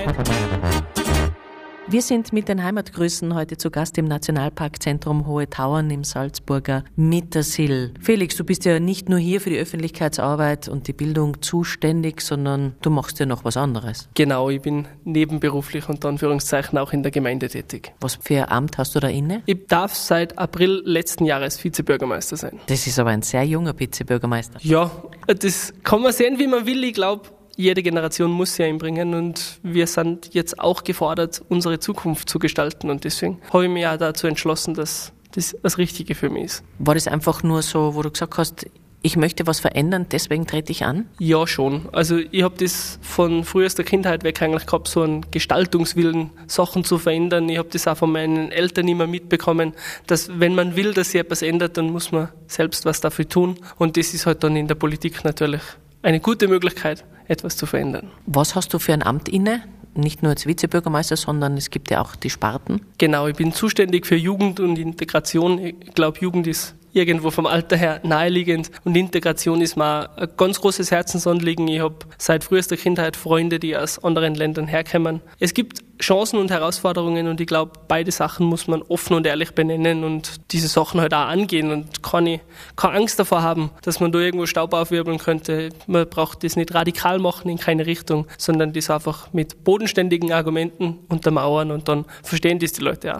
Wir sind mit den Heimatgrüßen heute zu Gast im Nationalparkzentrum Hohe Tauern im Salzburger Mittersill. Felix, du bist ja nicht nur hier für die Öffentlichkeitsarbeit und die Bildung zuständig, sondern du machst ja noch was anderes. Genau, ich bin nebenberuflich unter Anführungszeichen auch in der Gemeinde tätig. Was für ein Amt hast du da inne? Ich darf seit April letzten Jahres Vizebürgermeister sein. Das ist aber ein sehr junger Vizebürgermeister. Ja, das kann man sehen, wie man will. Ich glaube, jede Generation muss sie einbringen und wir sind jetzt auch gefordert, unsere Zukunft zu gestalten und deswegen habe ich mich auch dazu entschlossen, dass das das Richtige für mich ist. War das einfach nur so, wo du gesagt hast, ich möchte was verändern, deswegen trete ich an? Ja, schon. Also ich habe das von frühester Kindheit weg eigentlich gehabt, so einen Gestaltungswillen, Sachen zu verändern. Ich habe das auch von meinen Eltern immer mitbekommen, dass wenn man will, dass sich etwas ändert, dann muss man selbst was dafür tun und das ist halt dann in der Politik natürlich eine gute Möglichkeit, etwas zu verändern. Was hast du für ein Amt inne? Nicht nur als Vizebürgermeister, sondern es gibt ja auch die Sparten. Genau, ich bin zuständig für Jugend und Integration. Ich glaube, Jugend ist irgendwo vom Alter her naheliegend und Integration ist mir ein ganz großes Herzensanliegen. Ich habe seit frühester Kindheit Freunde, die aus anderen Ländern herkommen. Es gibt Chancen und Herausforderungen und ich glaube, beide Sachen muss man offen und ehrlich benennen und diese Sachen halt auch angehen und keine Angst davor haben, dass man da irgendwo Staub aufwirbeln könnte. Man braucht das nicht radikal machen in keine Richtung, sondern das einfach mit bodenständigen Argumenten untermauern und dann verstehen das die Leute auch.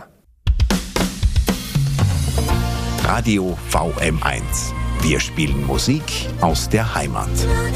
Radio VM1. Wir spielen Musik aus der Heimat.